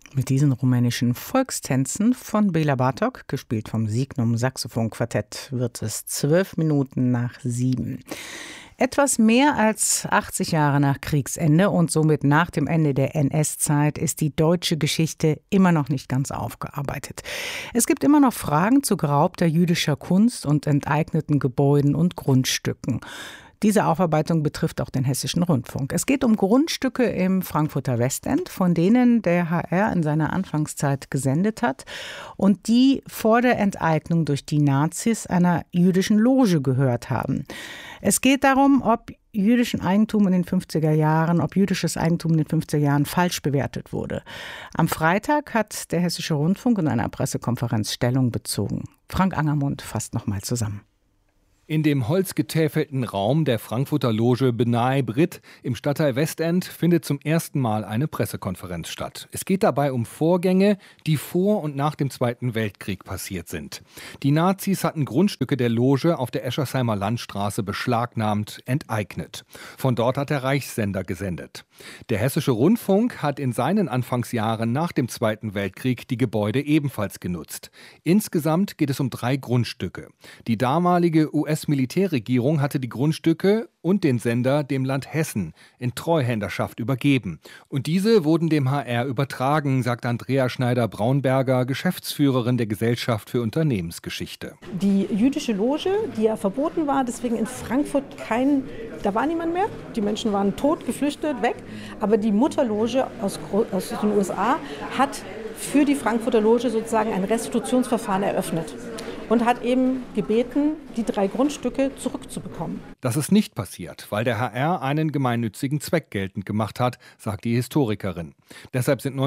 Mit diesen rumänischen Volkstänzen von Béla Bartók, gespielt vom Signum Saxophon Quartett, wird es 7:12. Etwas mehr als 80 Jahre nach Kriegsende und somit nach dem Ende der NS-Zeit ist die deutsche Geschichte immer noch nicht ganz aufgearbeitet. Es gibt immer noch Fragen zu geraubter jüdischer Kunst und enteigneten Gebäuden und Grundstücken. Diese Aufarbeitung betrifft auch den Hessischen Rundfunk. Es geht um Grundstücke im Frankfurter Westend, von denen der HR in seiner Anfangszeit gesendet hat und die vor der Enteignung durch die Nazis einer jüdischen Loge gehört haben. Es geht darum, ob jüdisches Eigentum in den 50er Jahren falsch bewertet wurde. Am Freitag hat der Hessische Rundfunk in einer Pressekonferenz Stellung bezogen. Frank Angermund fasst nochmal zusammen. In dem holzgetäfelten Raum der Frankfurter Loge B'nai B'rith im Stadtteil Westend findet zum ersten Mal eine Pressekonferenz statt. Es geht dabei um Vorgänge, die vor und nach dem Zweiten Weltkrieg passiert sind. Die Nazis hatten Grundstücke der Loge auf der Eschersheimer Landstraße beschlagnahmt, enteignet. Von dort hat der Reichssender gesendet. Der Hessische Rundfunk hat in seinen Anfangsjahren nach dem Zweiten Weltkrieg die Gebäude ebenfalls genutzt. Insgesamt geht es um 3 Grundstücke. Die damalige US-Militärregierung hatte die Grundstücke und den Sender dem Land Hessen in Treuhänderschaft übergeben. Und diese wurden dem HR übertragen, sagt Andrea Schneider-Braunberger, Geschäftsführerin der Gesellschaft für Unternehmensgeschichte. Die jüdische Loge, die ja verboten war, deswegen in Frankfurt da war niemand mehr. Die Menschen waren tot, geflüchtet, weg. Aber die Mutterloge aus den USA hat für die Frankfurter Loge sozusagen ein Restitutionsverfahren eröffnet und hat eben gebeten, die 3 Grundstücke zurückzubekommen. Das ist nicht passiert, weil der HR einen gemeinnützigen Zweck geltend gemacht hat, sagt die Historikerin. Deshalb sind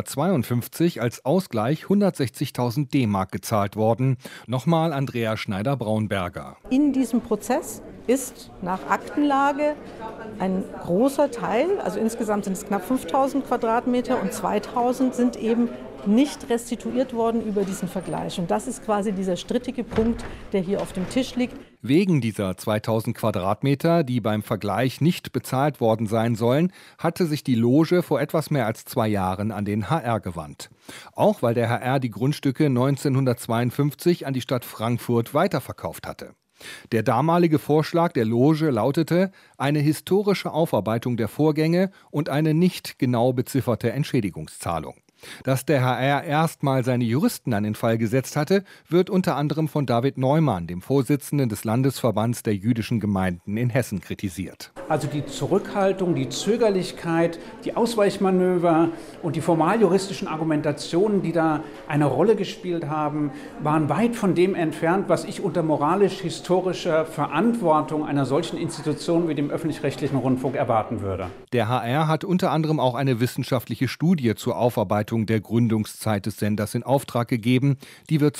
1952 als Ausgleich 160.000 D-Mark gezahlt worden. Nochmal Andrea Schneider-Braunberger. In diesem Prozess ist nach Aktenlage ein großer Teil, also insgesamt sind es knapp 5.000 Quadratmeter und 2.000 sind eben nicht restituiert worden über diesen Vergleich. Und das ist quasi dieser strittige Punkt, der hier auf dem Tisch liegt. Wegen dieser 2000 Quadratmeter, die beim Vergleich nicht bezahlt worden sein sollen, hatte sich die Loge vor etwas mehr als 2 Jahren an den HR gewandt. Auch weil der HR die Grundstücke 1952 an die Stadt Frankfurt weiterverkauft hatte. Der damalige Vorschlag der Loge lautete eine historische Aufarbeitung der Vorgänge und eine nicht genau bezifferte Entschädigungszahlung. Dass der HR erstmal seine Juristen an den Fall gesetzt hatte, wird unter anderem von David Neumann, dem Vorsitzenden des Landesverbands der jüdischen Gemeinden in Hessen, kritisiert. Also die Zurückhaltung, die Zögerlichkeit, die Ausweichmanöver und die formaljuristischen Argumentationen, die da eine Rolle gespielt haben, waren weit von dem entfernt, was ich unter moralisch-historischer Verantwortung einer solchen Institution wie dem öffentlich-rechtlichen Rundfunk erwarten würde. Der HR hat unter anderem auch eine wissenschaftliche Studie zur Aufarbeitung der Gründungszeit des Senders in Auftrag gegeben. Die wird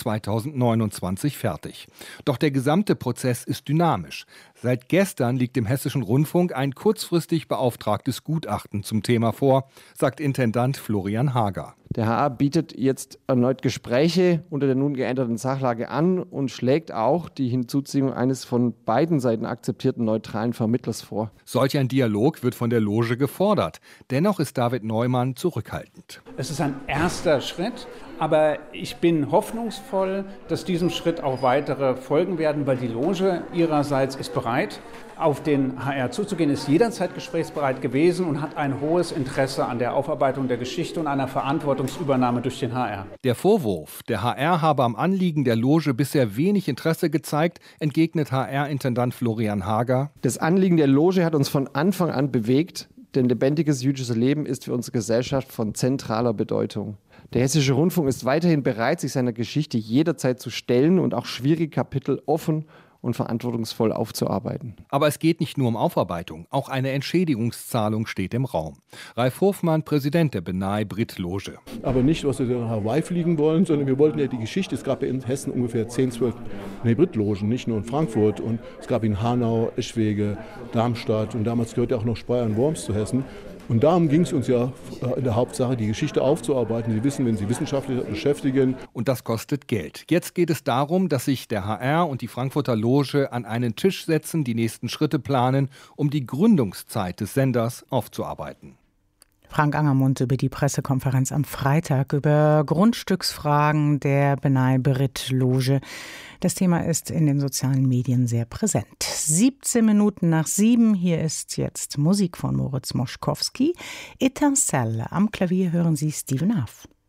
2029 fertig. Doch der gesamte Prozess ist dynamisch. Seit gestern liegt dem Hessischen Rundfunk ein kurzfristig beauftragtes Gutachten zum Thema vor, sagt Intendant Florian Hager. Der HR bietet jetzt erneut Gespräche unter der nun geänderten Sachlage an und schlägt auch die Hinzuziehung eines von beiden Seiten akzeptierten neutralen Vermittlers vor. Solch ein Dialog wird von der Loge gefordert. Dennoch ist David Neumann zurückhaltend. Es ist ein erster Schritt, aber ich bin hoffnungsvoll, dass diesem Schritt auch weitere folgen werden, weil die Loge ihrerseits ist bereit, auf den HR zuzugehen, ist jederzeit gesprächsbereit gewesen und hat ein hohes Interesse an der Aufarbeitung der Geschichte und einer Verantwortungsübernahme durch den HR. Der Vorwurf, der HR habe am Anliegen der Loge bisher wenig Interesse gezeigt, entgegnet HR-Intendant Florian Hager. Das Anliegen der Loge hat uns von Anfang an bewegt, denn lebendiges jüdisches Leben ist für unsere Gesellschaft von zentraler Bedeutung. Der Hessische Rundfunk ist weiterhin bereit, sich seiner Geschichte jederzeit zu stellen und auch schwierige Kapitel offen und verantwortungsvoll aufzuarbeiten. Aber es geht nicht nur um Aufarbeitung, auch eine Entschädigungszahlung steht im Raum. Ralf Hofmann, Präsident der B'nai B'rith Loge. Aber nicht, was wir nach Hawaii fliegen wollen, sondern wir wollten ja die Geschichte. Es gab ja in Hessen ungefähr 10, 12 B'nai B'rith Logen, nicht nur in Frankfurt. Und es gab in Hanau, Eschwege, Darmstadt und damals gehörte auch noch Speyer und Worms zu Hessen. Und darum ging es uns ja in der Hauptsache, die Geschichte aufzuarbeiten. Sie wissen, wenn Sie wissenschaftlich beschäftigen. Und das kostet Geld. Jetzt geht es darum, dass sich der HR und die Frankfurter Loge an einen Tisch setzen, die nächsten Schritte planen, um die Gründungszeit des Senders aufzuarbeiten. Frank Angermund über die Pressekonferenz am Freitag über Grundstücksfragen der B'nai B'rith Loge. Das Thema ist in den sozialen Medien sehr präsent. 17 Minuten nach 7, hier ist jetzt Musik von Moritz Moschkowski. Etincelle, am Klavier hören Sie Stephen Huff.